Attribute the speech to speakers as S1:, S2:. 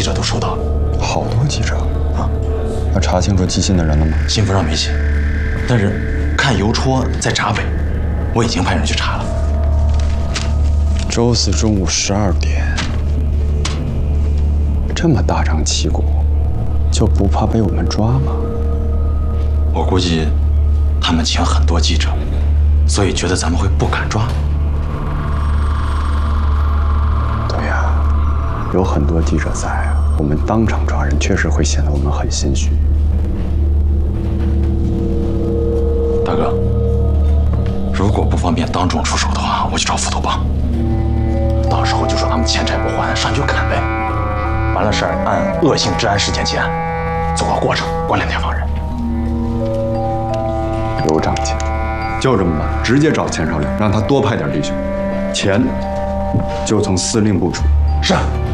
S1: 者都收到了。
S2: 好多记者
S1: 啊！
S2: 要查清楚寄信的人了吗？
S1: 信封上没写，但是看邮戳在闸北，我已经派人去查了。
S2: 周四中午12点，这么大张旗鼓，就不怕被我们抓吗？
S1: 我估计他们请很多记者，所以觉得咱们会不敢抓。
S2: 对呀，有很多记者在，我们当场抓人，确实会显得我们很心虚。
S1: 大哥，如果不方便当众出手的话，我去找斧头帮。到时候就说他们欠债不还，上去砍呗。完了事儿按恶性治安事件结案，走个过程，关2天放人。
S2: 有长进，就这么办，直接找钱少亮，让他多派点弟兄，钱就从司令部出。
S1: 是。